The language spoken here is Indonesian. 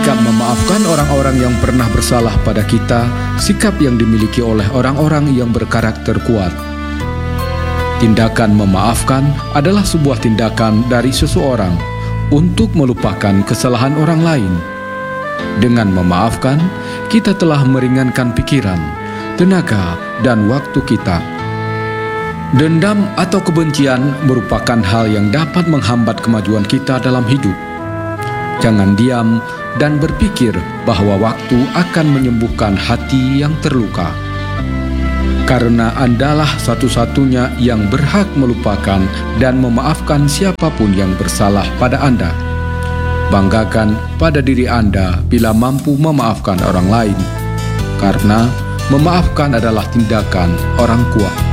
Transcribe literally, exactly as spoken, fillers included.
sikap memaafkan orang-orang yang pernah bersalah pada kita, sikap yang dimiliki oleh orang-orang yang berkarakter kuat. Tindakan memaafkan adalah sebuah tindakan dari seseorang untuk melupakan kesalahan orang lain. Dengan memaafkan, kita telah meringankan pikiran, tenaga, dan waktu kita. Dendam atau kebencian merupakan hal yang dapat menghambat kemajuan kita dalam hidup. Jangan diam dan berpikir bahwa waktu akan menyembuhkan hati yang terluka. Karena Andalah satu-satunya yang berhak melupakan dan memaafkan siapapun yang bersalah pada Anda. Banggakan pada diri Anda bila mampu memaafkan orang lain, karena memaafkan adalah tindakan orang kuat.